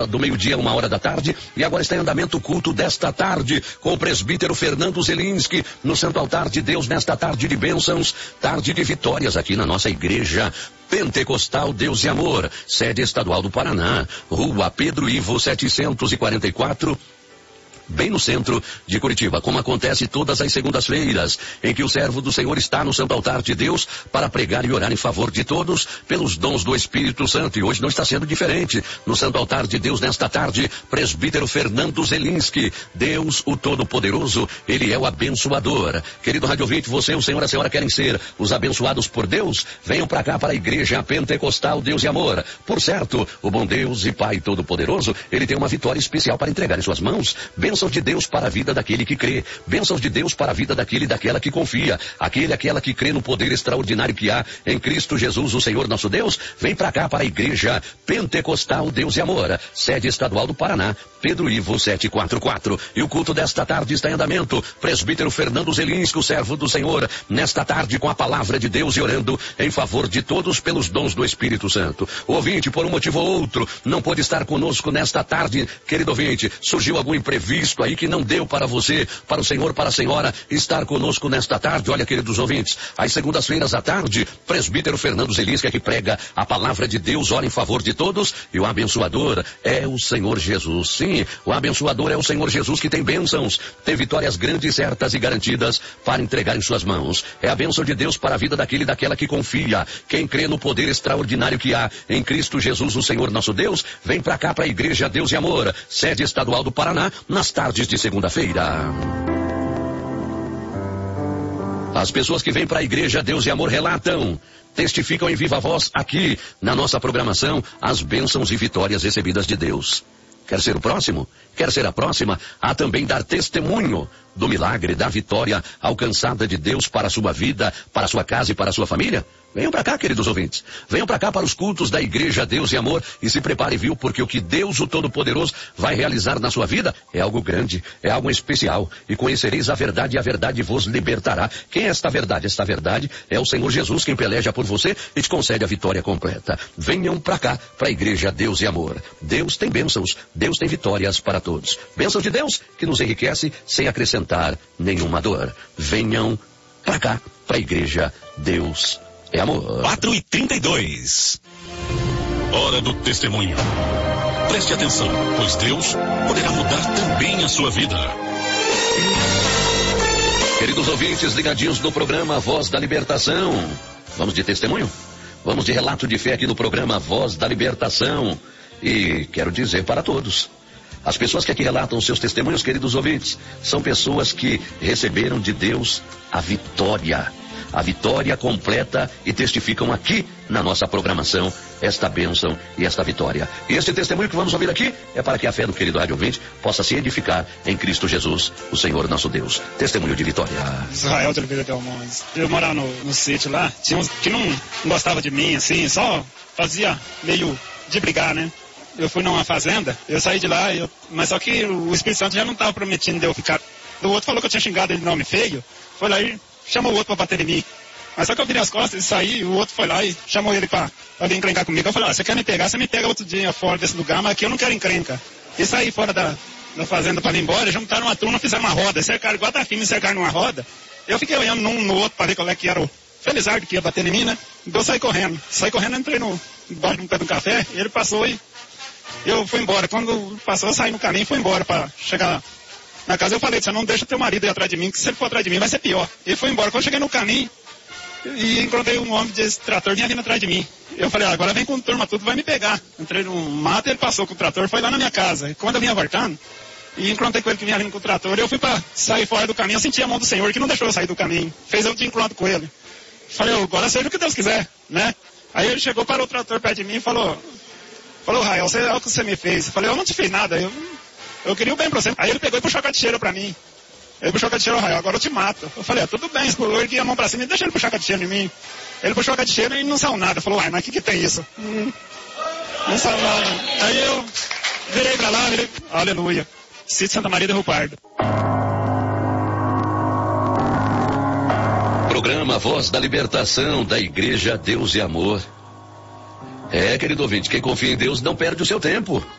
do meio-dia a 1h e agora está em andamento o culto desta tarde com o presbítero Fernando Zelinski no Santo Altar de Deus nesta tarde de bênçãos, tarde de vitórias aqui na nossa igreja Pentecostal Deus e Amor, sede estadual do Paraná, Rua Pedro Ivo 744, bem no centro de Curitiba, como acontece todas as segundas-feiras, em que o servo do Senhor está no Santo Altar de Deus para pregar e orar em favor de todos pelos dons do Espírito Santo. E hoje não está sendo diferente. No Santo Altar de Deus, nesta tarde, presbítero Fernando Zelinski, Deus o Todo-Poderoso, ele é o abençoador. Querido rádio ouvinte, você, o Senhor, a senhora querem ser os abençoados por Deus? Venham para cá, para a igreja Pentecostal Deus e Amor. Por certo, o bom Deus e Pai Todo-Poderoso, ele tem uma vitória especial para entregar em suas mãos. Bênçãos de Deus para a vida daquele que crê. Bênçãos de Deus para a vida daquele e daquela que confia. Aquela que crê no poder extraordinário que há em Cristo Jesus, o Senhor nosso Deus. Vem para cá, para a igreja Pentecostal Deus e Amor, sede estadual do Paraná, Pedro Ivo 744. E o culto desta tarde está em andamento. Presbítero Fernando Zelinski, o servo do Senhor, nesta tarde com a palavra de Deus e orando em favor de todos pelos dons do Espírito Santo. O ouvinte, por um motivo ou outro, não pôde estar conosco nesta tarde, querido ouvinte, surgiu algum imprevisto aí que não deu para você, para o Senhor, para a senhora estar conosco nesta tarde. Olha, queridos ouvintes, às segundas-feiras à tarde, presbítero Fernando Zelinski é que prega a palavra de Deus, ora em favor de todos, e o abençoador é o Senhor Jesus. Sim, o abençoador é o Senhor Jesus, que tem bênçãos, tem vitórias grandes, certas e garantidas para entregar em suas mãos. É a bênção de Deus para a vida daquele e daquela que confia. Quem crê no poder extraordinário que há em Cristo Jesus, o Senhor nosso Deus, vem para cá, para a igreja Deus e Amor, sede estadual do Paraná, nas tardes de segunda-feira. As pessoas que vêm para a igreja Deus e Amor relatam, testificam em viva voz aqui na nossa programação as bênçãos e vitórias recebidas de Deus. Quer ser o próximo? Quer ser a próxima a também dar testemunho do milagre, da vitória alcançada de Deus para a sua vida, para a sua casa e para a sua família? Venham para cá, queridos ouvintes. Venham para cá para os cultos da igreja Deus e Amor e se prepare, viu? Porque o que Deus, o Todo-Poderoso, vai realizar na sua vida é algo grande, é algo especial. E conhecereis a verdade e a verdade vos libertará. Quem é esta verdade? Esta verdade é o Senhor Jesus, quem peleja por você e te concede a vitória completa. Venham para cá, para a igreja Deus e Amor. Deus tem bênçãos, Deus tem vitórias para todos. Bênção de Deus que nos enriquece sem acrescentar nenhuma dor. Venham para cá, para a igreja Deus é Amor. 4h32. Hora do testemunho. Preste atenção, pois Deus poderá mudar também a sua vida. Queridos ouvintes, ligadinhos no programa Voz da Libertação. Vamos de testemunho? Vamos de relato de fé aqui no programa Voz da Libertação. E quero dizer para todos, as pessoas que aqui relatam seus testemunhos, queridos ouvintes, são pessoas que receberam de Deus a vitória completa e testificam aqui na nossa programação esta bênção e esta vitória. E este testemunho que vamos ouvir aqui é para que a fé do querido rádio ouvinte possa se edificar em Cristo Jesus, o Senhor nosso Deus. Testemunho de vitória. Israel de Oliveira Delmões. Eu morava no sítio lá, tinha uns que não gostavam de mim, assim, só fazia meio de brigar, né? Eu fui numa fazenda, eu saí de lá, mas só que o Espírito Santo já não estava prometendo de eu ficar. O outro falou que eu tinha xingado ele de nome feio, foi lá e chamou o outro para bater em mim. Mas só que eu virei as costas e saí, o outro foi lá e chamou ele para vir encrencar comigo. Eu falei, você quer me pegar? Você me pega outro dia fora desse lugar, mas aqui eu não quero encrenca. E saí fora da fazenda para ir embora, juntaram uma turma, fizeram uma roda, cercaram igual daqui, me cercaram numa roda. Eu fiquei olhando num no outro para ver qual é que era o Felizardo que ia bater em mim, né? Então eu saí correndo, entrei embaixo de um pé do café, e ele passou e eu fui embora. Quando passou, eu saí no caminho e fui embora para chegar na casa. Eu falei, você não deixa teu marido ir atrás de mim, que se ele for atrás de mim vai ser pior. Ele foi embora. Quando eu cheguei no caminho e encontrei um homem desse trator, vinha vindo atrás de mim. Eu falei, agora vem com turma tudo, vai me pegar. Entrei no mato, ele passou com o trator, foi lá na minha casa. E quando eu vinha voltando, e encontrei com ele que vinha vindo com o trator, eu fui para sair fora do caminho, eu senti a mão do Senhor que não deixou eu sair do caminho. Fez eu de encontro com ele. Falei, agora seja o que Deus quiser, né? Aí ele chegou, parou o trator perto de mim e falou, Rael, olha o que você me fez. Eu falei, eu não te fiz nada, eu queria o bem pra você. Aí ele pegou e puxou a catecheira pra mim. Ele puxou a catecheira, Rael, agora eu te mato. Eu falei, tudo bem, eu ergui a mão pra cima e deixa ele puxar a catecheira em mim. Ele puxou a catecheira e não saiu nada. Falou, mas o que tem isso? Não saiu nada. Aí eu virei pra lá, aleluia. Sítio Santa Maria de Rio Pardo. Programa Voz da Libertação da Igreja Deus e Amor. Querido ouvinte, quem confia em Deus não perde o seu tempo.